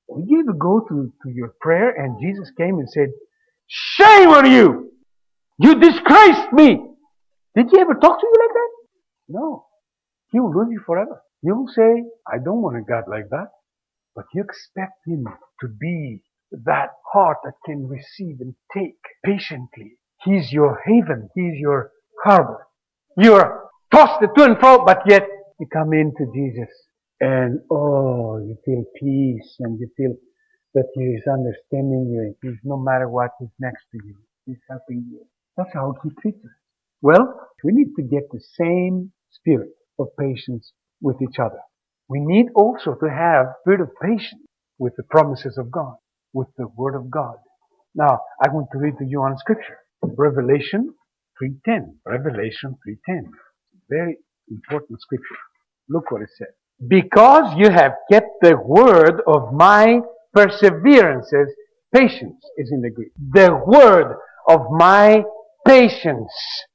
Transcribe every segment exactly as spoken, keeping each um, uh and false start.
Would you ever go to, to your prayer and Jesus came and said, "Shame on you! You disgraced me!" Did he ever talk to you like that? No. He will lose you forever. You will say, "I don't want a God like that." But you expect him to be that heart that can receive and take patiently. He's your haven. He's your harbor. You're tossed to and fro, but yet you come into Jesus and oh, you feel peace and you feel that he is understanding you. He's no matter what, he's next to you. He's helping you. That's how he treats us. Well, we need to get the same spirit of patience with each other. We need also to have spirit of patience with the promises of God, with the Word of God. Now, I want to read to you on Scripture. Revelation three ten. Revelation three ten. Very important Scripture. Look what it says. Because you have kept the word of my perseverances, patience is in the Greek. The word of my patience.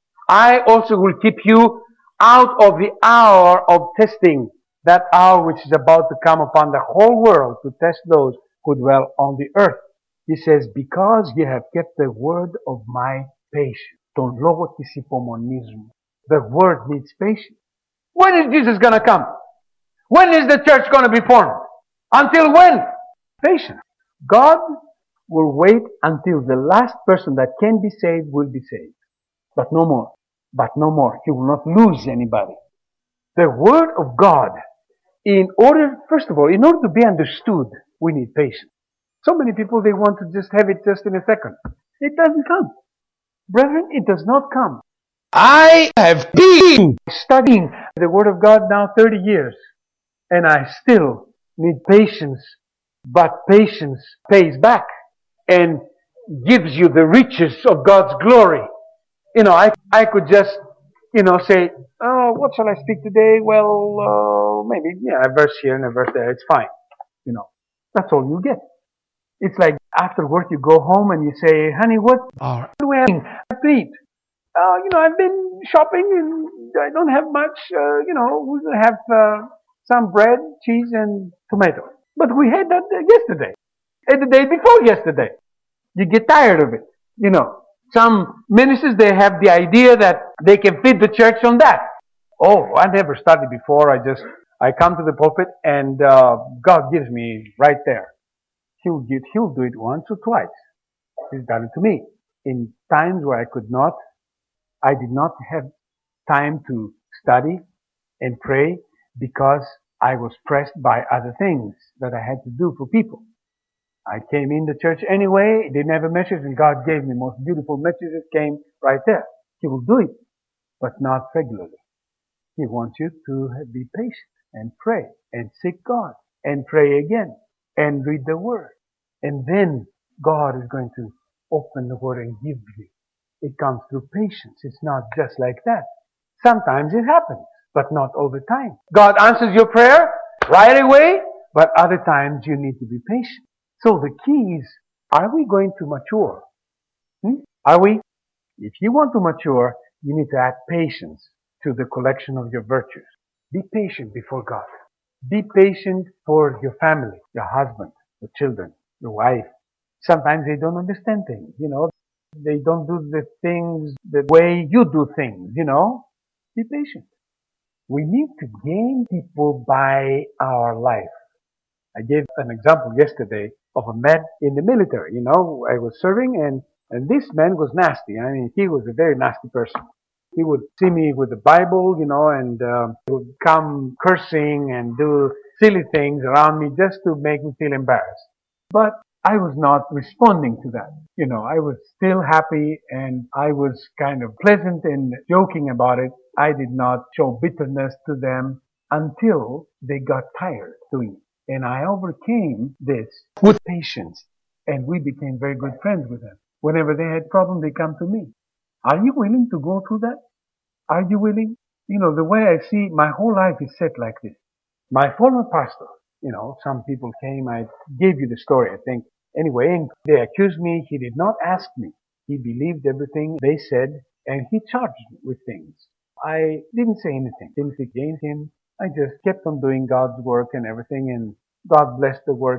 I also will keep you out of the hour of testing, that hour which is about to come upon the whole world to test those who dwell on the earth. He says, because you have kept the word of my patience. Τον λόγο της υπομονής. The word needs patience. When is Jesus going to come? When is the church going to be formed? Until when? Patience. God will wait until the last person that can be saved will be saved. But no more. But no more. He will not lose anybody. The word of God, in order, first of all, in order to be understood, we need patience. So many people, they want to just have it just in a second. It doesn't come. Brethren, it does not come. I have been studying the Word of God now thirty years, and I still need patience, but patience pays back and gives you the riches of God's glory. You know, I, I could just, you know, say, oh, what shall I speak today? Well, uh, maybe, yeah, a verse here and a verse there, it's fine. You know, that's all you get. It's like after work you go home and you say, honey, what are we having to eat? Uh, you know, I've been shopping and I don't have much. Uh, you know, we have uh, some bread, cheese, and tomato. But we had that yesterday, and the day before yesterday. You get tired of it. You know, some ministers, they have the idea that they can feed the church on that. Oh, I never studied before. I just, I come to the pulpit and uh, God gives me right there. He'll give, he'll do it once or twice. He's done it to me. In times where I could not, I did not have time to study and pray because I was pressed by other things that I had to do for people. I came in the church anyway, didn't have a message, and God gave me most beautiful messages came right there. He will do it, but not regularly. He wants you to be patient and pray and seek God and pray again and read the Word. And then God is going to open the Word and give you. It comes through patience. It's not just like that. Sometimes it happens, but not all the time. God answers your prayer right away, but other times you need to be patient. So the key is, are we going to mature? Hmm? Are we? If you want to mature, you need to add patience to the collection of your virtues. Be patient before God. Be patient for your family, your husband, your children, your wife. Sometimes they don't understand things, you know. They don't do the things the way you do things, you know. Be patient. We need to gain people by our life. I gave an example yesterday of a man in the military. You know, I was serving and, and this man was nasty. I mean, he was a very nasty person. He would see me with the Bible, you know, and uh, he would come cursing and do silly things around me just to make me feel embarrassed. But I was not responding to that. You know, I was still happy and I was kind of pleasant and joking about it. I did not show bitterness to them until they got tired doing it. And I overcame this with patience. And we became very good friends with them. Whenever they had problems, they come to me. Are you willing to go through that? Are you willing? You know, the way I see, my whole life is set like this. My former pastor, you know, some people came, I gave you the story, I think. Anyway, and they accused me. He did not ask me. He believed everything they said, and he charged me with things. I didn't say anything. Didn't against him. I just kept on doing God's work and everything, and God blessed the work.